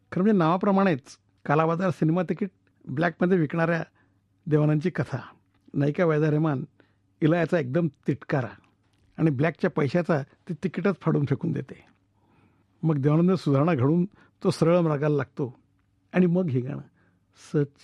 खरं म्हणजे नावाप्रमाणेच कालाबाजार सिनेमा तिकीट ब्लॅकमध्ये विकणाऱ्या देवानांची कथा. नायिका वैदा रेहमान हिला याचा एकदम तिटकारा आणि ब्लॅकच्या पैशाचा ती तिकीटच फाडून फेकून देते. मग देवानंद सुधारणा घडून तो सरळ मार्गाला लागतो आणि मग हे गाणं, सच